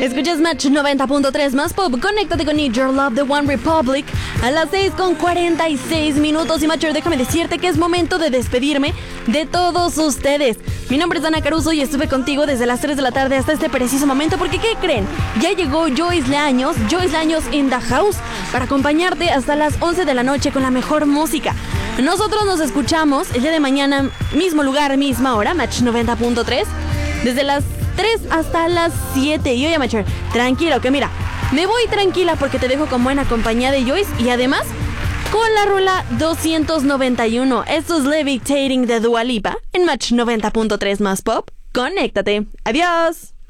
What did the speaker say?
Escuchas Match 90.3 más pop. Conéctate con Need Your Love, The One Republic. A las 6:46 y Matcher, déjame decirte que es momento de despedirme de todos ustedes. Mi nombre es Dana Caruso y estuve contigo desde las 3 de la tarde hasta este preciso momento. Porque, ¿qué creen? Ya llegó Joyce Leaños in the house, para acompañarte hasta las 11 de la noche con la mejor música. Nosotros nos escuchamos el día de mañana, mismo lugar, misma hora, Match 90.3, desde las 3 hasta las 7. Y oye, Matcher, tranquilo, que mira, me voy tranquila porque te dejo con buena compañía de Joyce y además con la rola 291. Esto es Levitating de Dua Lipa en Match 90.3 más pop. Conéctate. Adiós.